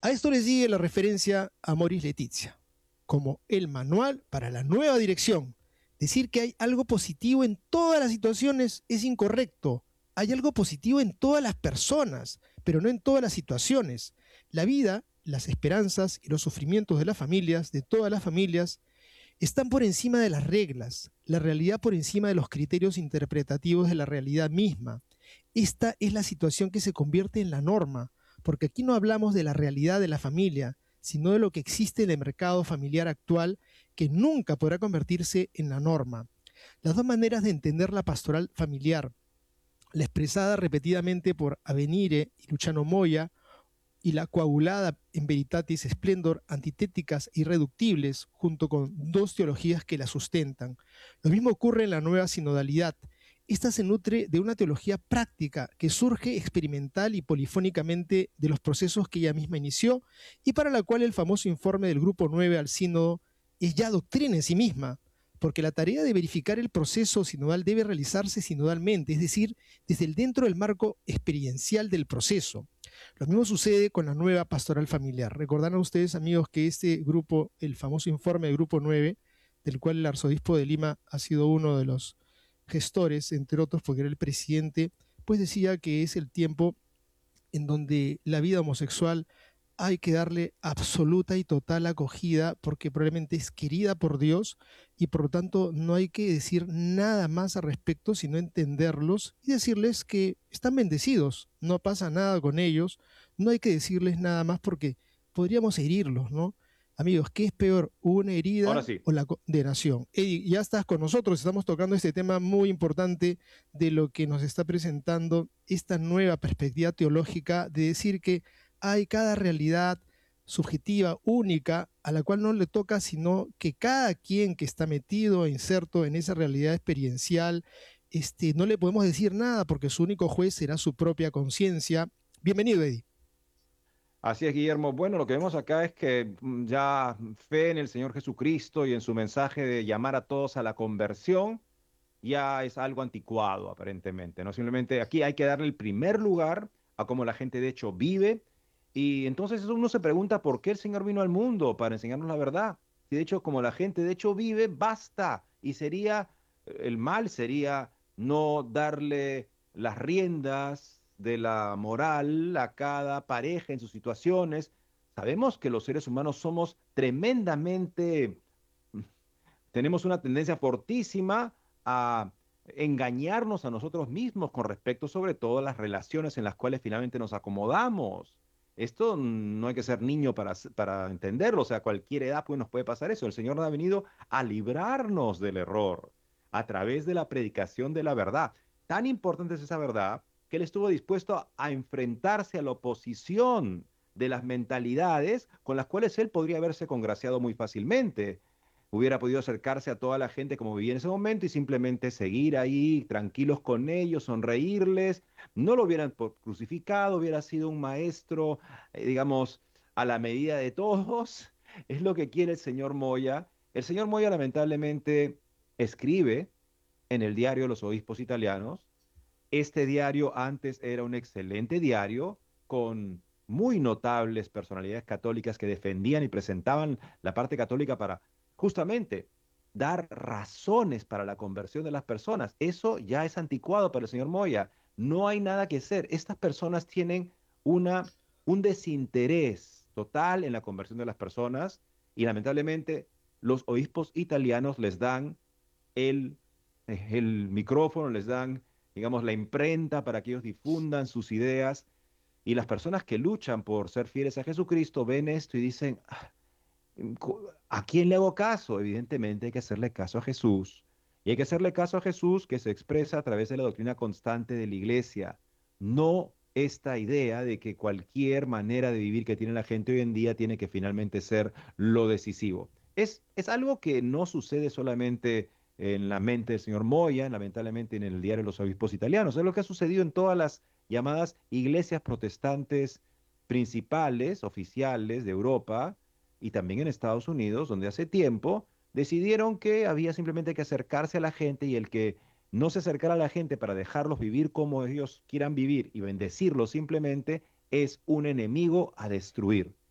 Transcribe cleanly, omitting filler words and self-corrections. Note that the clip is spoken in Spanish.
A esto le sigue la referencia a Amoris Laetitia, como el manual para la nueva dirección. Decir que hay algo positivo en todas las situaciones es incorrecto. Hay algo positivo en todas las personas, pero no en todas las situaciones. La vida, las esperanzas y los sufrimientos de las familias, de todas las familias, están por encima de las reglas, la realidad por encima de los criterios interpretativos de la realidad misma. Esta es la situación que se convierte en la norma, porque aquí no hablamos de la realidad de la familia, sino de lo que existe en el mercado familiar actual, que nunca podrá convertirse en la norma. Las dos maneras de entender la pastoral familiar, la expresada repetidamente por Avenire y Luciano Moya, y la coagulada en Veritatis Splendor, antitéticas e irreductibles, junto con dos teologías que la sustentan. Lo mismo ocurre en la nueva sinodalidad. Esta se nutre de una teología práctica que surge experimental y polifónicamente de los procesos que ella misma inició y para la cual el famoso informe del Grupo 9 al Sínodo es ya doctrina en sí misma, porque la tarea de verificar el proceso sinodal debe realizarse sinodalmente, es decir, desde el dentro del marco experiencial del proceso. Lo mismo sucede con la nueva pastoral familiar. Recordarán ustedes, amigos, que este grupo, el famoso informe del Grupo 9, del cual el arzobispo de Lima ha sido uno de los gestores, entre otros, porque era el presidente, pues decía que es el tiempo en donde la vida homosexual hay que darle absoluta y total acogida porque probablemente es querida por Dios y por lo tanto no hay que decir nada más al respecto sino entenderlos y decirles que están bendecidos, no pasa nada con ellos, no hay que decirles nada más porque podríamos herirlos, ¿no? Amigos, ¿qué es peor, una Ahora herida sí. o la condenación? Eddie, ya estás con nosotros, estamos tocando este tema muy importante de lo que nos está presentando esta nueva perspectiva teológica de decir que hay cada realidad subjetiva, única, a la cual no le toca sino que cada quien que está metido, inserto en esa realidad experiencial, no le podemos decir nada porque su único juez será su propia conciencia. Bienvenido, Eddie. Así es, Guillermo. Bueno, lo que vemos acá es que ya fe en el Señor Jesucristo y en su mensaje de llamar a todos a la conversión ya es algo anticuado, aparentemente, ¿no? Simplemente aquí hay que darle el primer lugar a cómo la gente de hecho vive. Y entonces uno se pregunta por qué el Señor vino al mundo para enseñarnos la verdad. Si de hecho como la gente de hecho vive, basta. Y sería, el mal sería no darle las riendas de la moral a cada pareja en sus situaciones. Sabemos que los seres humanos somos tremendamente tenemos una tendencia fortísima a engañarnos a nosotros mismos con respecto sobre todo a las relaciones en las cuales finalmente nos acomodamos. Esto no hay que ser niño para entenderlo, o sea, a cualquier edad pues, nos puede pasar eso. El Señor nos ha venido a librarnos del error a través de la predicación de la verdad. Tan importante es esa verdad que Él estuvo dispuesto a enfrentarse a la oposición de las mentalidades con las cuales Él podría haberse congraciado muy fácilmente. Hubiera podido acercarse a toda la gente como vivía en ese momento y simplemente seguir ahí tranquilos con ellos, sonreírles. No lo hubieran crucificado, hubiera sido un maestro, digamos, a la medida de todos. Es lo que quiere el señor Moya. El señor Moya lamentablemente escribe en el diario de los obispos italianos. Este diario antes era un excelente diario con muy notables personalidades católicas que defendían y presentaban la parte católica para justamente dar razones para la conversión de las personas. Eso ya es anticuado para el señor Moya. No hay nada que hacer. Estas personas tienen una, un desinterés total en la conversión de las personas y lamentablemente los obispos italianos les dan el, el micrófono, les dan, digamos, la imprenta para que ellos difundan sus ideas. Y las personas que luchan por ser fieles a Jesucristo ven esto y dicen, "Ah, ¿a quién le hago caso? Evidentemente hay que hacerle caso a Jesús. Y hay que hacerle caso a Jesús que se expresa a través de la doctrina constante de la iglesia. No esta idea de que cualquier manera de vivir que tiene la gente hoy en día tiene que finalmente ser lo decisivo. Es algo que no sucede solamente en la mente del señor Moya, lamentablemente en el diario de los obispos italianos. Es lo que ha sucedido en todas las llamadas iglesias protestantes principales, oficiales de Europa y también en Estados Unidos, donde hace tiempo decidieron que había simplemente que acercarse a la gente y el que no se acercara a la gente para dejarlos vivir como ellos quieran vivir y bendecirlos simplemente es un enemigo a destruir.